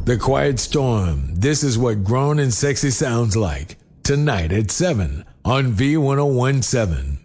The Quiet Storm. This is what grown and sexy sounds like. Tonight at 7 on V1017.